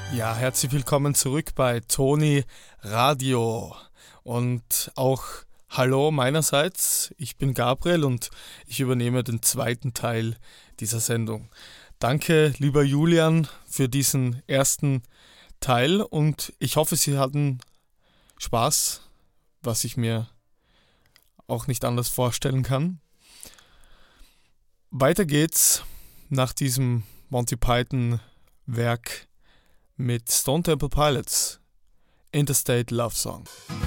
Ja, herzlich willkommen zurück bei Toni Radio und auch hallo meinerseits. Ich bin Gabriel und ich übernehme den zweiten Teil dieser Sendung. Danke, lieber Julian, für diesen ersten Teil und ich hoffe, Sie hatten Spaß, was ich mir auch nicht anders vorstellen kann. Weiter geht's nach diesem Monty Python Werk mit Stone Temple Pilots, Interstate Love Song.